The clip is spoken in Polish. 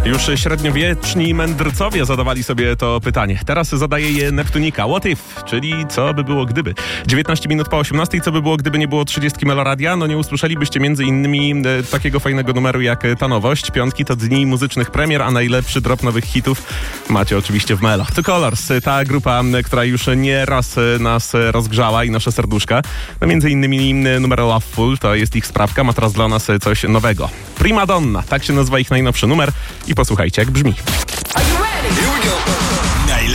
Już średniowieczni mędrcowie zadawali sobie to pytanie. Teraz zadaje je Neptunika. What if? Czyli co by było gdyby? 19 minut po 18. Co by było gdyby nie było 30 Meloradia? No nie usłyszelibyście między innymi takiego fajnego numeru jak Ta Nowość. Piątki to dni muzycznych premier, a najlepszy drop nowych hitów macie oczywiście w Melo. The Colors, ta grupa, która już nie raz nas rozgrzała i nasze serduszka. No między innymi numer Loveful, to jest ich sprawka, ma teraz dla nas coś nowego. Prima Donna, tak się nazywa ich najnowszy numer i posłuchajcie jak brzmi.